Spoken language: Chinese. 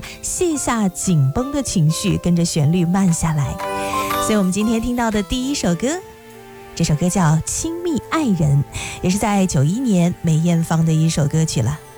卸下紧绷的情绪，跟着旋律慢下来。所以我们今天听到的第一首歌，这首歌叫《亲密爱人》，也是在91年梅艳芳的一首歌曲了。